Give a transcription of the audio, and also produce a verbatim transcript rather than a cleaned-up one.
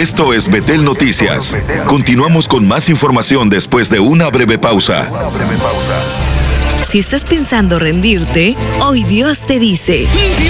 Esto es Betel Noticias. Continuamos con más información después de una breve pausa. Si estás pensando rendirte, hoy Dios te dice: